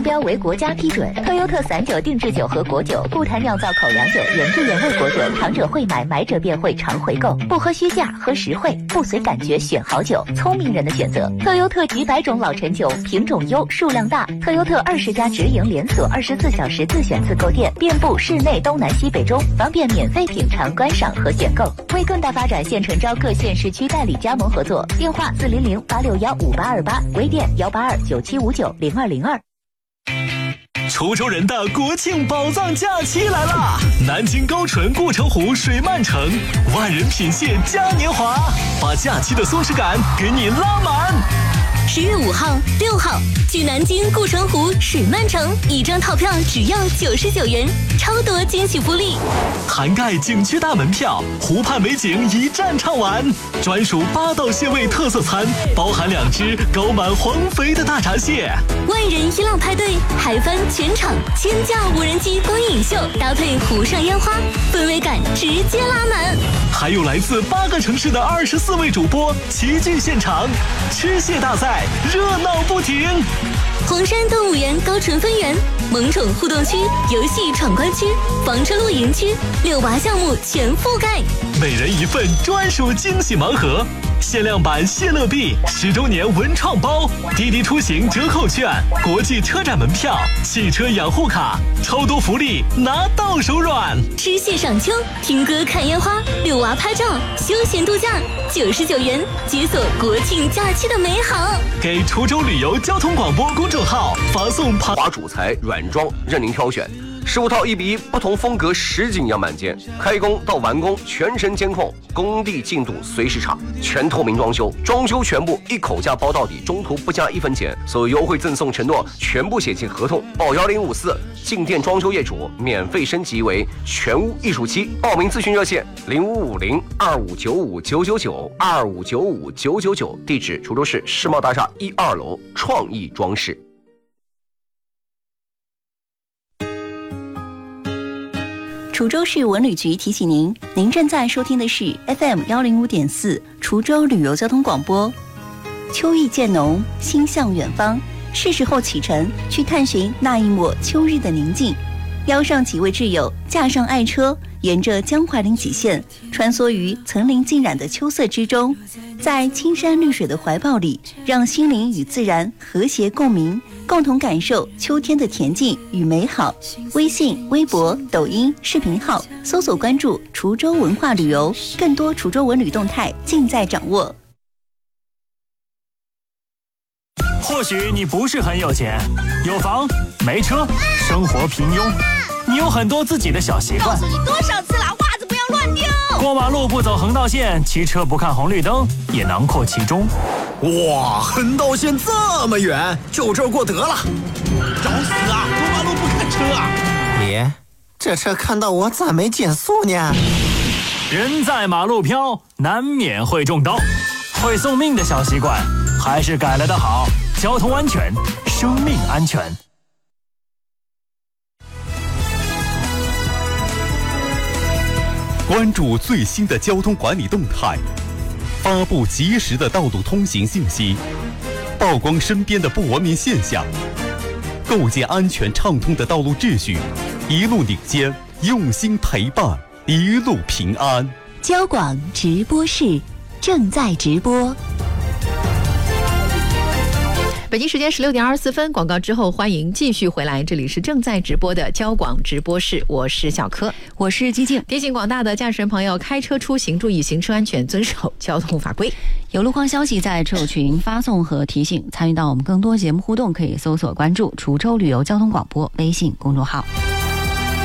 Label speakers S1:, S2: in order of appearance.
S1: 商标为国家批准。特优特散酒、定制酒和果酒，不谈酿造口粮酒、原汁原味果酒，尝者会买，买者便会常回购。不喝虚价，喝实惠，不随感觉选好酒，聪明人的选择。特优特几百种老陈酒，品种优，数量大。特优特20家直营连锁，24小时自选自购店，遍布市内东南西北中，方便免费品尝、观赏和选购。为更大发展，现诚招各县市区代理加盟合作，电话400-861-5828，微店182-9759-0202。
S2: 滁州人的国庆宝藏假期来啦！南京高淳顾城湖水漫城，万人品蟹嘉年华，把假期的松弛感给你拉满。
S3: 10月5号、6号，去南京顾城湖水漫城，一张套票只要99元，超多惊喜福利，
S2: 涵盖景区大门票、湖畔美景一站畅玩，专属8道蟹味特色餐，包含2只高满黄肥的大闸蟹。
S3: 万人一浪派对，嗨翻全场，1000架无人机光影秀，搭配湖上烟花，氛围感直接拉满。
S2: 还有来自8个城市的24位主播齐聚现场，吃蟹大赛热闹不停。
S3: 黄山动物园高淳分园、萌宠互动区、游戏闯关区、房车露营区，6娃项目全覆盖。
S2: 每人一份专属惊喜盲盒，限量版蟹乐币10周年文创包，滴滴出行折扣券，国际车展门票，汽车养护卡，超多福利拿到手软。
S3: 吃蟹赏秋，听歌看烟花，6娃拍照，休闲度假，99元解锁国庆假期的美好。
S2: 给滁州旅游交通广播公众号发送
S4: 华主材软装任您挑选，15套1比1不同风格实景样板间，开工到完工全程监控，工地进度随时查，全透明装修，装修全部一口价包到底，中途不加1分钱，所有优惠赠送承诺全部写进合同，报1054，进店装修业主免费升级为全屋艺术期，报名咨询热线0550-2595-999，2595-999，地址滁州市世贸大厦1、2楼创意装饰。
S5: 滁州市文旅局提醒您，您正在收听的是 FM105.4 滁州旅游交通广播。秋意渐浓，心向远方，是时候启程，去探寻那一抹秋日的宁静。邀上几位挚友，驾上爱车，沿着江淮岭脊线，穿梭于层林尽染的秋色之中，在青山绿水的怀抱里，让心灵与自然和谐共鸣，共同感受秋天的恬静与美好。微信、微博、抖音、视频号搜索关注滁州文化旅游，更多滁州文旅动态尽在掌握。
S6: 或许你不是很有钱，有房没车，生活平庸，你有很多自己的小习惯。
S7: 告诉你多少次了，袜子不要乱丢。
S6: 过马路不走横道线，骑车不看红绿灯，也囊括其中。
S8: 哇，横道线这么远，就这儿过得了。
S7: 找死啊！过马路不看车啊！
S8: 爷，这车看到我咋没减速呢？
S6: 人在马路飘，难免会中刀。会送命的小习惯，还是改了的好。交通安全，生命安全。
S9: 关注最新的交通管理动态，发布及时的道路通行信息，曝光身边的不文明现象，构建安全畅通的道路秩序，一路领先，用心陪伴，一路平安。
S3: 交广直播室正在直播。
S10: 北京时间16点24分，广告之后欢迎继续回来，这里是正在直播的交广直播室，我是小柯，
S5: 我是激静。
S10: 提醒广大的驾驶人朋友，开车出行注意行车安全，遵守交通法规。
S5: 有路况消息在车友群发送和提醒，参与到我们更多节目互动，可以搜索关注滁州旅游交通广播微信公众号。